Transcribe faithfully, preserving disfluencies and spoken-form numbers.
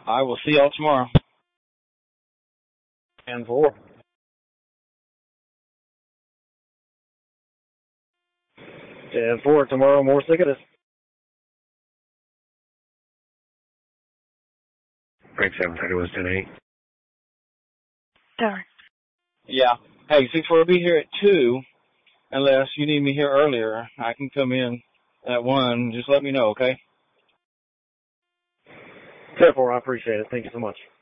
I will see y'all tomorrow. And four. ten four tomorrow, more sick of this. Break seven thirty was ten eight. Darn. Yeah. Hey, six four will be here at two. Unless you need me here earlier, I can come in at one. Just let me know, okay? ten four, I appreciate it. Thank you so much.